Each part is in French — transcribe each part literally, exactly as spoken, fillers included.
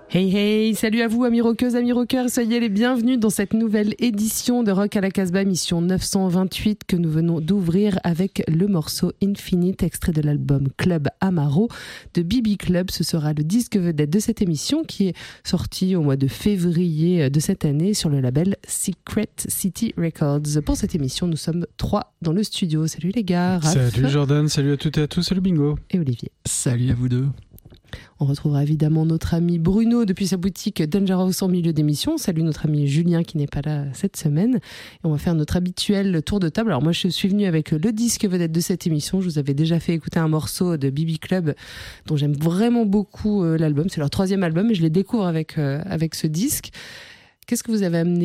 Hey hey, salut à vous amis rockeuses, amis rockeurs, soyez les bienvenus dans cette nouvelle édition de Rock à la Casbah, émission neuf cent vingt-huit que nous venons d'ouvrir avec le morceau Infinite, extrait de l'album Club Amaro de B B Club. Ce sera le disque vedette de cette émission qui est sorti au mois de février de cette année sur le label Secret City Records. Pour cette émission, nous sommes trois dans le studio. Salut les gars. Raph. Salut Jordan, salut à toutes et à tous, salut Bingo. Et Olivier. Salut à vous deux. On retrouvera évidemment notre ami Bruno depuis sa boutique Danger House en milieu d'émission. Salut notre ami Julien qui n'est pas là cette semaine. Et on va faire notre habituel tour de table. Alors moi je suis venue avec le disque vedette de cette émission. Je vous avais déjà fait écouter un morceau de B B Club dont j'aime vraiment beaucoup euh, l'album. C'est leur troisième album et je les découvre avec, euh, avec ce disque. Qu'est-ce que vous avez amené ?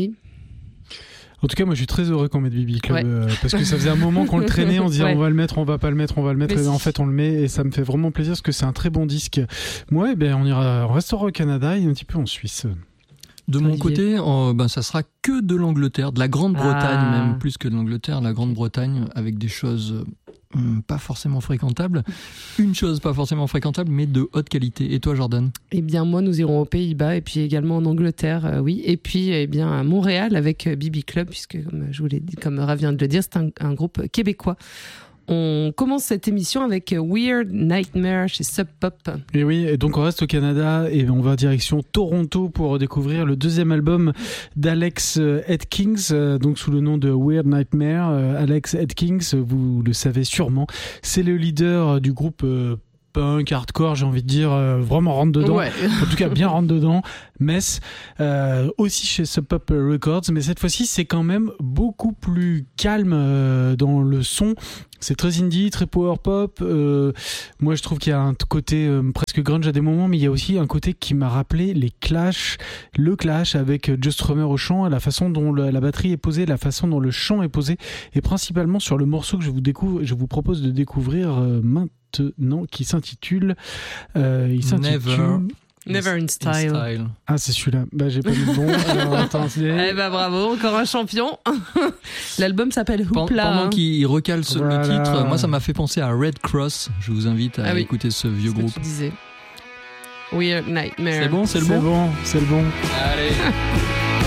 En tout cas, moi, je suis très heureux qu'on mette B B Club ouais. euh, parce que ça faisait un moment qu'on le traînait, on se disait ouais. on va le mettre, on va pas le mettre, on va le mettre, Mais et si. en fait on le met et ça me fait vraiment plaisir parce que c'est un très bon disque. Moi, eh ben, on ira, on restera au Canada et un petit peu en Suisse. De mon côté, euh, ben, ça sera que de l'Angleterre, de la Grande-Bretagne ah. même, plus que de l'Angleterre, la Grande-Bretagne, avec des choses euh, pas forcément fréquentables. Une chose pas forcément fréquentable, mais de haute qualité. Et toi, Jordan ? Eh bien, moi, nous irons aux Pays-Bas et puis également en Angleterre, euh, oui. Et puis, eh bien, à Montréal avec B B Club, puisque, comme je vous l'ai dit, comme Raph vient de le dire, c'est un, un groupe québécois. On commence cette émission avec Weird Nightmare chez Sub Pop. Et oui, et donc on reste au Canada et on va direction Toronto pour découvrir le deuxième album d'Alex Atkins, donc sous le nom de Weird Nightmare. Alex Atkins, vous le savez sûrement, c'est le leader du groupe punk, hardcore, j'ai envie de dire, euh, vraiment rentre dedans. Ouais. En tout cas, bien rentre dedans. Mess, euh, aussi chez Sub Pop Records, mais cette fois-ci, c'est quand même beaucoup plus calme euh, dans le son. C'est très indie, très power pop. Euh, moi, je trouve qu'il y a un côté euh, presque grunge à des moments, mais il y a aussi un côté qui m'a rappelé les Clash, le Clash avec Joe Strummer au chant, la façon dont le, la batterie est posée, la façon dont le chant est posé, et principalement sur le morceau que je vous découvre, je vous propose de découvrir euh, maintenant, qui s'intitule, euh, il s'intitule Never. Never in style. in style. Ah, c'est celui-là. Bah, j'ai pas mis le bon. Alors, attends, c'est... Eh ben bravo, encore un champion. L'album s'appelle Hoopla. Pendant hein. qu'il recale ce, Voilà. le titre, moi ça m'a fait penser à Red Cross. Je vous invite à Ah oui. écouter ce vieux Ce que groupe. tu disais. Weird Nightmare. C'est bon, c'est le C'est bon. bon, c'est le bon. Allez.